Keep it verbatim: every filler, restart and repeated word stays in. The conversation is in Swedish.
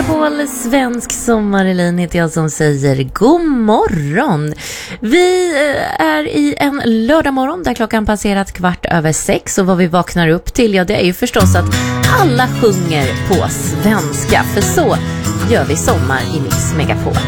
Megapol, svensk sommarelin heter jag som säger god morgon. Vi är i en lördagmorgon där klockan passerat kvart över sex, och vad vi vaknar upp till, ja, det är ju förstås att alla sjunger på svenska, för så gör vi sommar i Mix Megapol.